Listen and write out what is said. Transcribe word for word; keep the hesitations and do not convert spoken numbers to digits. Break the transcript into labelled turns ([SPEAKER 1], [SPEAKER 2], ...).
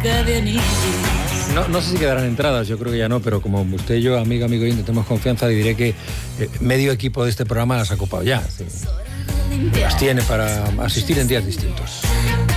[SPEAKER 1] No, no sé si quedarán entradas, yo creo que ya no, pero como usted y yo, amigo, amigo, y tenemos confianza, le diré que eh, medio equipo de este programa las ha copado ya. Sí. Las tiene para asistir en días distintos.